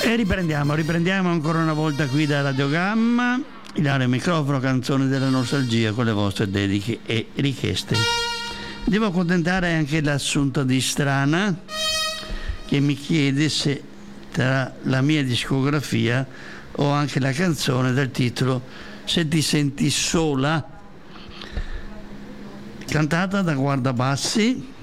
E riprendiamo ancora una volta qui da Radio Gamma, Ilario microfono, canzoni della nostalgia con le vostre dediche e richieste. Devo accontentare anche l'assunto di Strana che mi chiede se tra la mia discografia ho anche la canzone del titolo Se ti senti sola, cantata da Guardabassi